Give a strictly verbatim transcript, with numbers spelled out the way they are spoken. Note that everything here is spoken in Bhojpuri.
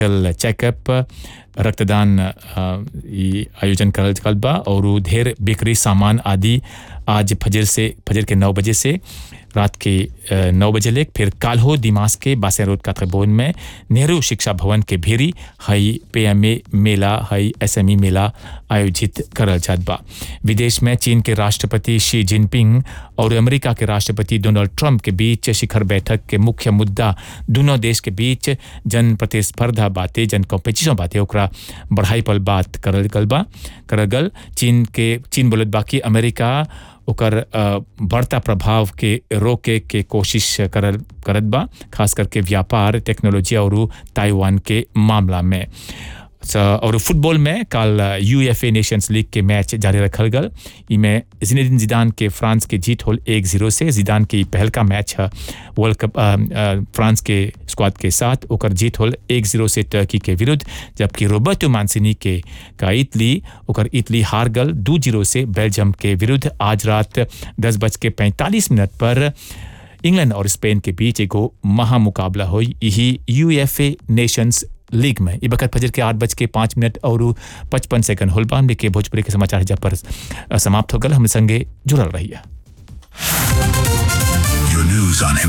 चेकअप रक्तदान ई आयोजन करल गल बा और ढेर बेकरी सामान आदि आज फजर से फजर के नौ बजे से रात के नौ बजे ले फिर काल हो दिमाग के बासे रोड का त्रिभुवन में नेहरू शिक्षा भवन के भेरी हई पीएमए मेला हई एसएमई मेला आयोजित करल जात बा। विदेश में चीन के राष्ट्रपति शी जिनपिंग और अमेरिका के राष्ट्रपति डोनाल्ड ट्रंप के बीच शिखर बैठक के मुख्य मुद्दा दोनों देश के बीच जन प्रतिस्पर्धा बातें जन कॉम्पिटिशन बातें ओकरा बढ़ाई पर बात करल गल बा करल गल। चीन के चीन बोलत बाकी अमेरिका ओकर बढ़ता प्रभाव के रोके के कोशिश करल करत बा, खास करके व्यापार टेक्नोलॉजी और ताइवान के मामला में। और फुटबॉल में कल यूएफए नेशंस लीग के मैच जारी रखल गल। इमें जिनेदिन जिदान के फ्रांस के जीत होल एक जीरो से। जिदान के पहल का मैच है वर्ल्ड कप फ्रांस के स्क्वाड के साथ ओकर जीत होल एक जीरो से टर्की के विरुद्ध, जबकि रोबर्टो मांसिनी के का इटली ओकर इटली हार गल दो जीरो से बेल्जियम के विरुद्ध। आज रात दस बज के पैंतालीस मिनट पर इंग्लैंड और स्पेन के बीच एगो महामुकाबला हुई यही यूएफए नेशंस लीग में। ये वक्त फजर के आठ बज के पाँच मिनट और पचपन सेकंड होल बाम लेके भोजपुरी के समाचार जब पर समाप्त हो गल। हम संगे जुड़ल रहिए। Your news on